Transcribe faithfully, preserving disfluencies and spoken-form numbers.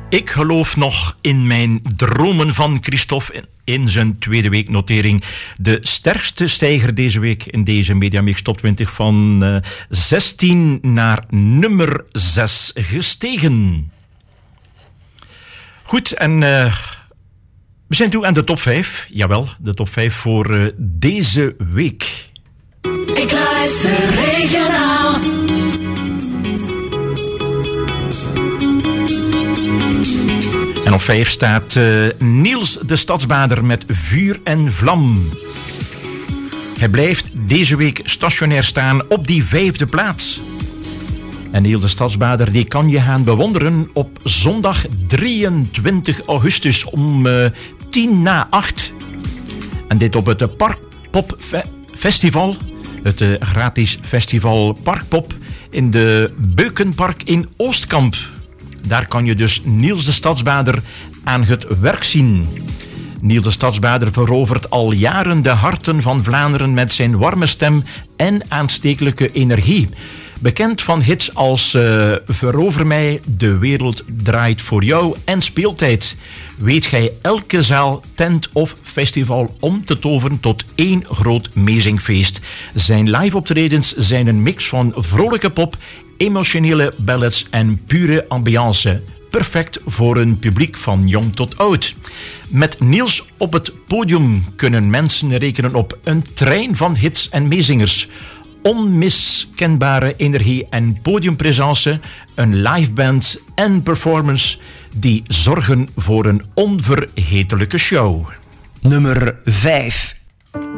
Ik geloof nog in mijn dromen van Christophe in zijn tweede weeknotering. De sterkste stijger deze week in deze Mediamix Top twintig van uh, zestien naar nummer zes gestegen. Goed, en uh, we zijn toe aan de top vijf. Jawel, de top vijf voor uh, deze week. Ik luister regionaal. En op vijf staat uh, Niels de Stadsbader met Vuur en Vlam. Hij blijft deze week stationair staan op die vijfde plaats. En Niels de Stadsbader die kan je gaan bewonderen op zondag drieëntwintig augustus om uh, tien na acht. En dit op het Parkpop Fe- Festival. Het uh, gratis festival Parkpop in de Beukenpark in Oostkamp. Daar kan je dus Niels de Stadsbader aan het werk zien. Niels de Stadsbader verovert al jaren de harten van Vlaanderen met zijn warme stem en aanstekelijke energie. Bekend van hits als uh, Verover mij, De wereld draait voor jou en Speeltijd. Weet gij elke zaal, tent of festival om te toveren tot één groot meezingfeest. Zijn live optredens zijn een mix van vrolijke pop, emotionele ballads en pure ambiance. Perfect voor een publiek van jong tot oud. Met Niels op het podium kunnen mensen rekenen op een trein van hits en meezingers. Onmiskenbare energie en podiumpresence, een liveband en performance die zorgen voor een onvergetelijke show. Nummer vijf.